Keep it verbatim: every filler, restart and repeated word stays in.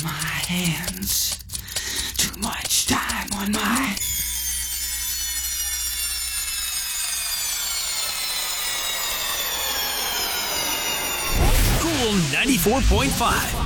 my hands. Too much time on my... Cool ninety-four point five.